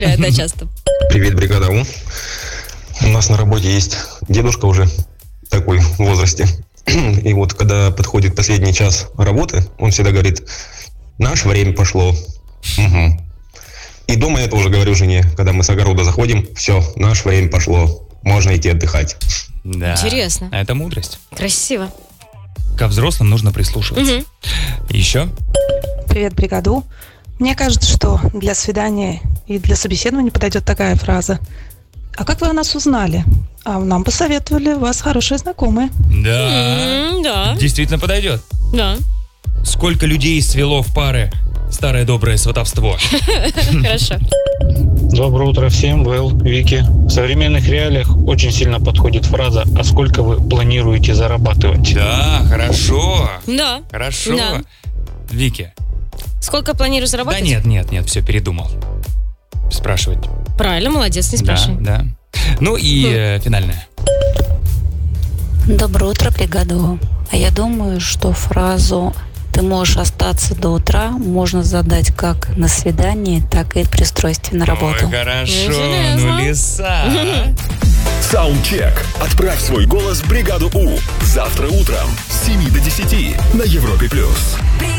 Это часто. Привет, бригада У. У нас на работе есть дедушка уже такой в возрасте. И вот когда подходит последний час работы, он всегда говорит: наше время пошло. Угу. И дома я тоже говорю жене, когда мы с огорода заходим: все, наше время пошло, можно идти отдыхать. Да. Интересно. Это мудрость. Красиво. Ко взрослым нужно прислушиваться. Еще? Привет, бригаду. Мне кажется, что для свидания и для собеседования подойдет такая фраза: а как вы о нас узнали? А нам посоветовали, у вас хорошие знакомые. Да. Да. Действительно подойдет. Да. Сколько людей свело в пары старое доброе сватовство. Хорошо. Доброе утро всем, Вэл, Вики. В современных реалиях очень сильно подходит фраза: а сколько вы планируете зарабатывать? Да, хорошо. Да. Хорошо. Да. Вики. Сколько планирую Да заработать? нет, все, передумал. Спрашивать. Правильно, молодец, не Да, спрашивай. да. Ну и финальное. Доброе утро, бригаду. А я думаю, что фразу «ты можешь остаться до утра» можно задать как на свидании, так и при устройстве на работу. Ой, хорошо. Интересно. Ну, лиса. Саундчек. Отправь свой голос в бригаду У. Завтра утром с 7 до 10 на Европе+.